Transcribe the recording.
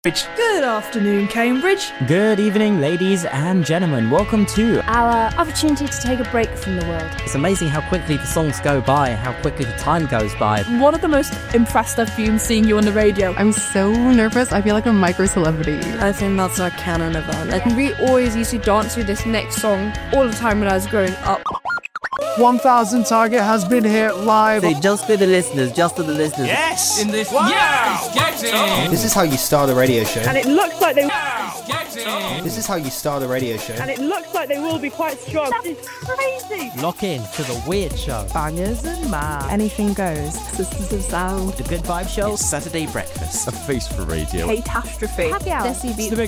Good afternoon, Cambridge. Good evening, ladies and gentlemen. Welcome to our opportunity to take a break from the world. It's amazing how quickly the songs go by, how quickly the time goes by. One of the most impressed I've been seeing you on the radio. I'm so nervous. I feel like a micro-celebrity. I think that's our canon event. We always used to dance to this next song all the time when I was growing up. 1000 Target has been here live. Say just for the listeners, just for the listeners. Yes! In this This is how you start a radio show. And it looks like they This is how you start a radio show. And it looks like they will be quite strong. That is crazy. Lock in to the Weird Show. Bangers and math. Anything goes. Sisters of Sound. The Good Vibe Show. Saturday Breakfast. A face for radio. Catastrophe. Happy hour. Desi Beats.